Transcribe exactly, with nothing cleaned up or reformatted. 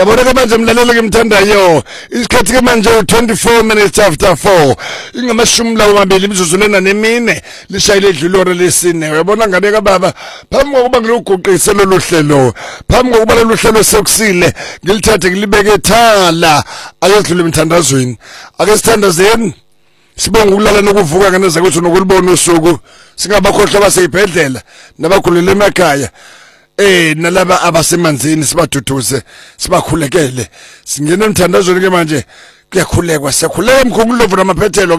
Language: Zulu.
Yabona ke manje mlalelo ke mthandayo isikhathi ke manje twenty-four minutes after four ingamashumi lawo mabili imizuzu lena nemine lishayile edlulore lesine. Uyabona ngane ka baba phambi kokuba ngiluguqise lolu hlelo phambi kokuba lolu hlelo sokusile ngilithathe ngilibeke ethala ayedlule emthandazweni ake sithandazeni sibonga ukulala nokuvuka ngeneza kwethu nokulibona usuku singabakhohlwa baseyibhedlela nabakhulele emakhaya eh nalaba abasemanzini sibaduduze sibakhulekele singena emthandazweni ke manje kuyakhulekwa siyakhuleka emkhululo namaphethelo